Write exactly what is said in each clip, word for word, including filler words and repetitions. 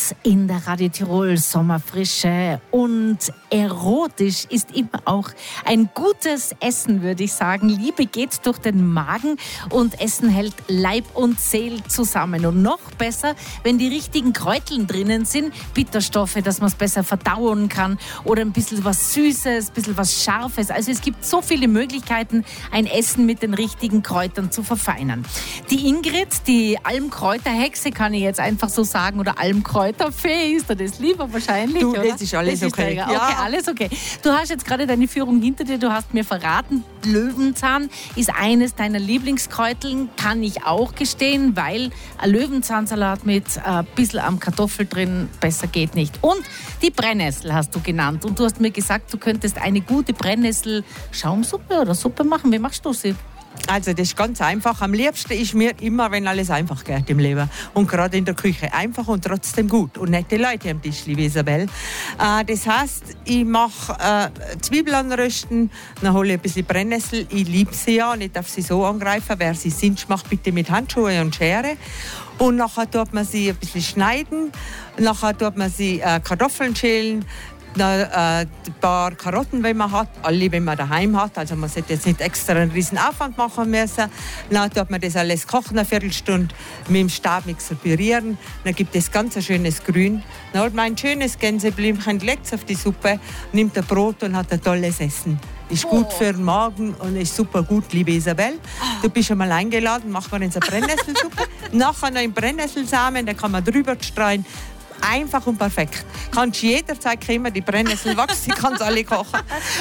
in der Radio Tirol Sommerfrische und erotisch ist immer auch ein gutes Essen, würde ich sagen. Liebe geht durch den Magen und Essen hält Leib und Seele zusammen. Und noch besser, wenn die richtigen Kräuteln drinnen sind, Bitterstoffe, dass man es besser verdauen kann oder ein bisschen was Süßes, ein bisschen was Scharfes. Also es gibt so viele Möglichkeiten, ein Essen mit den richtigen Kräutern zu verfeinern. Die Ingrid, die Almkräuterhexe, kann ich jetzt einfach so sagen, oder Almkräuterfee, ist dir das lieber wahrscheinlich, du, oder? Das ist alles das ist okay. Der, okay, ja. alles okay. Du hast jetzt gerade deine Führung hinter dir, du hast mir verraten, Löwenzahn ist eines deiner Lieblingskräuteln, kann ich auch gestehen, weil ein Löwenzahnsalat mit ein bisschen am Kartoffel drin besser geht nicht. Und die Brennnessel hast du genannt und du hast mir gesagt, du könntest eine gute Brennnessel-Schaumsuppe oder Suppe machen. Wie machst du sie? Also das ist ganz einfach. Am liebsten ist mir immer, wenn alles einfach geht im Leben. Und gerade in der Küche. Einfach und trotzdem gut. Und nette Leute am Tisch, liebe Isabel. Äh, das heisst, ich mache äh, Zwiebeln anrösten, dann hole ich ein bisschen Brennnessel. Ich liebe sie ja und ich darf sie so angreifen. Wer sie sind, macht bitte mit Handschuhen und Schere. Und nachher tut man sie ein bisschen schneiden. Nachher tut man sie äh, Kartoffeln schälen. Dann, äh, ein paar Karotten, wenn man hat, alle, wenn man daheim hat. Also man sollte jetzt nicht extra einen riesen Aufwand machen müssen. Dann tut man das alles kochen, eine Viertelstunde mit dem Stabmixer pürieren. Dann gibt es ganz ein schönes Grün. Dann holt man ein schönes Gänseblümchen, legt es auf die Suppe, nimmt ein Brot und hat ein tolles Essen. Ist gut für den Magen und ist super gut, liebe Isabel. Du bist schon mal eingeladen, machen wir jetzt eine Brennnesselsuppe. Nachher noch einen Brennnesselsamen, den kann man drüber streuen. Einfach und perfekt. Kannst jederzeit kriegen, die Brennnessel wächst, ich kann es alle kochen.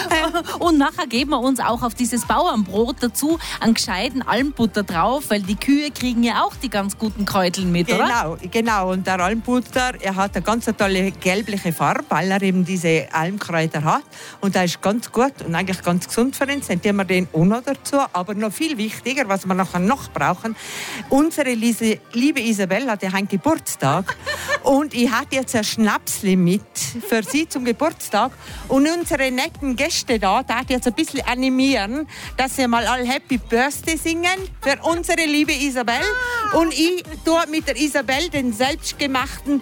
Und nachher geben wir uns auch auf dieses Bauernbrot dazu einen gescheiten Almbutter drauf, weil die Kühe kriegen ja auch die ganz guten Kräuteln mit, genau, oder? Genau, genau. Und der Almbutter, er hat eine ganz tolle gelbliche Farbe, weil er eben diese Almkräuter hat. Und der ist ganz gut und eigentlich ganz gesund für uns. Dann tun wir den auch noch dazu. Aber noch viel wichtiger, was wir nachher noch brauchen, unsere Lise, liebe Isabel hat ja heute Geburtstag. Und ich habe jetzt ein Schnapsli mit für sie zum Geburtstag. Und unsere netten Gäste da, da hat jetzt ein bisschen animieren, dass sie mal all Happy Birthday singen für unsere liebe Isabel. Und ich tue mit der Isabel den selbstgemachten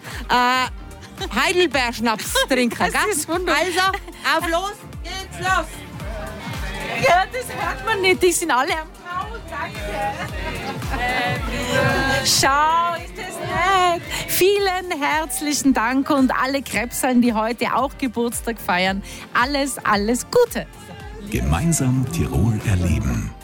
äh, Heidelbeerschnaps trinken. Das ist wunderbar. Also, auf los geht's los. Ja, das hört man nicht, die sind alle am Blau, danke. Schau, ist das nett. Vielen herzlichen Dank und alle Krebsern, die heute auch Geburtstag feiern. Alles, alles Gute. Gemeinsam Tirol erleben.